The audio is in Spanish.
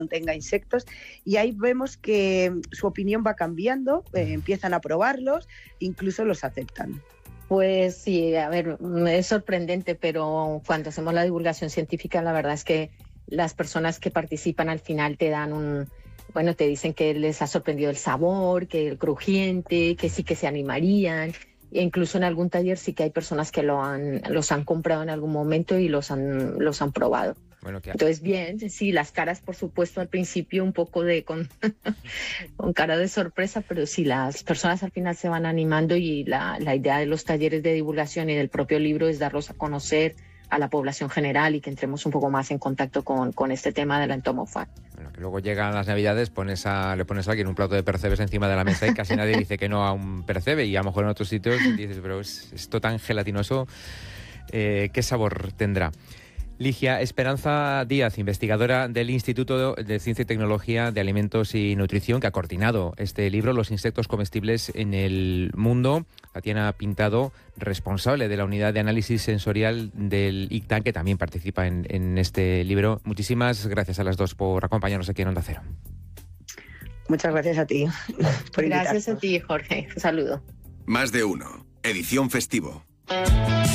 contenga insectos, y ahí vemos que su opinión va cambiando, empiezan a probarlos, incluso los aceptan. Pues sí, a ver, es sorprendente, pero cuando hacemos la divulgación científica, la verdad es que las personas que participan al final te dan te dicen que les ha sorprendido el sabor, que el crujiente, que sí que se animarían. E incluso en algún taller sí que hay personas que los han comprado en algún momento y los han probado. Bueno, entonces, bien, sí, las caras, por supuesto, al principio un poco con cara de sorpresa, pero sí, las personas al final se van animando y la idea de los talleres de divulgación y del propio libro es darlos a conocer a la población general y que entremos un poco más en contacto con este tema de la entomofauna. Bueno, que luego llegan las Navidades, le pones a alguien un plato de percebes encima de la mesa y casi nadie dice que no a un percebe, y a lo mejor en otros sitios dices, pero es esto tan gelatinoso, ¿qué sabor tendrá? Ligia Esperanza Díaz, investigadora del Instituto de Ciencia y Tecnología de Alimentos y Nutrición, que ha coordinado este libro, Los insectos comestibles en el mundo. Tatiana Pintado, responsable de la unidad de análisis sensorial del ICTAN, que también participa en este libro. Muchísimas gracias a las dos por acompañarnos aquí en Onda Cero. Muchas gracias a ti por invitarnos. Gracias a ti, Jorge. Un saludo. Más de uno. Edición festivo.